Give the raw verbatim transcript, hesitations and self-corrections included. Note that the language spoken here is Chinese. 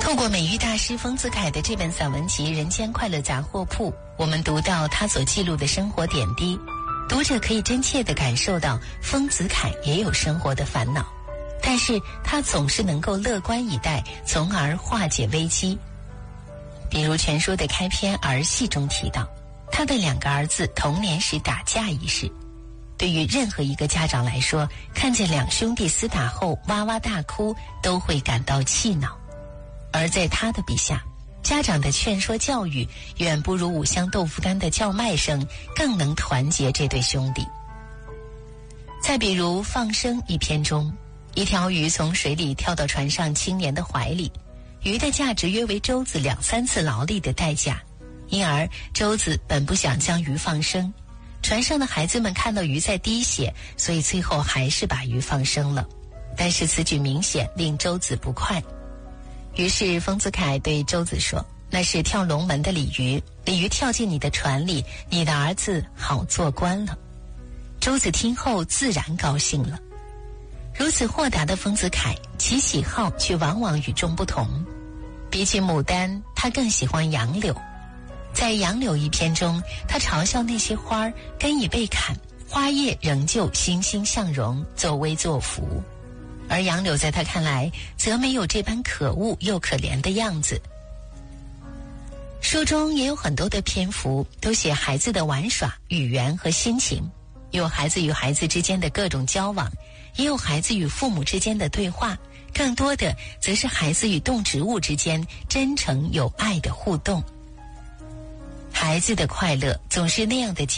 透过美育大师丰子恺的这本散文集《人间快乐杂货铺》，我们读到他所记录的生活点滴，读者可以真切地感受到丰子恺也有生活的烦恼，但是他总是能够乐观以待，从而化解危机。比如全书的开篇儿戏中提到，他的两个儿子童年时打架一事，对于任何一个家长来说，看见两兄弟厮打后哇哇大哭，都会感到气恼。而在他的笔下，家长的劝说教育远不如五香豆腐干的叫卖声更能团结这对兄弟。再比如放生一篇中，一条鱼从水里跳到船上青年的怀里，鱼的价值约为周子两三次劳力的代价，因而周子本不想将鱼放生，船上的孩子们看到鱼在滴血，所以最后还是把鱼放生了。但是此举明显令周子不快，于是丰子恺对周子说，那是跳龙门的鲤鱼，鲤鱼跳进你的船里，你的儿子好做官了。周子听后自然高兴了。如此豁达的丰子恺，其喜好却往往与众不同。比起牡丹，他更喜欢杨柳。在杨柳一篇中，他嘲笑那些花儿根已被砍，花叶仍旧欣欣向荣，作威作福，而杨柳在他看来则没有这般可恶又可怜的样子。书中也有很多的篇幅都写孩子的玩耍、语言和心情，有孩子与孩子之间的各种交往，也有孩子与父母之间的对话，更多的则是孩子与动植物之间真诚有爱的互动。孩子的快乐总是那样的